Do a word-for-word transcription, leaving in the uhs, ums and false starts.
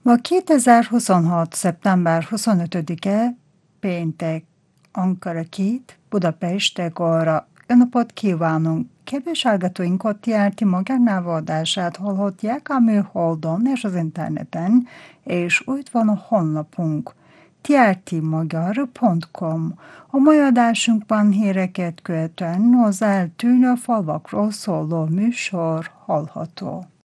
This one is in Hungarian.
Ma kétezer-huszonhat. szeptember huszonötödike, péntek, Ankara két, Budapest, Egorra. Jó napot kívánunk! Kedves hallgatóinkat, T R T magánnyelvű adását hallhatják a műholdon és az interneten, és úgy van a honlapunk t r t magyar pont com. A mai adásunkban híreket követően az eltűnő falvakról szóló műsor hallható.